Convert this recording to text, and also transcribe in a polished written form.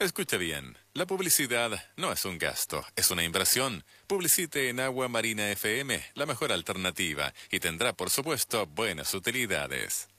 Escuche bien, la publicidad no es un gasto, es una inversión. Publicite en Agua Marina FM, la mejor alternativa, y tendrá, por supuesto, buenas utilidades.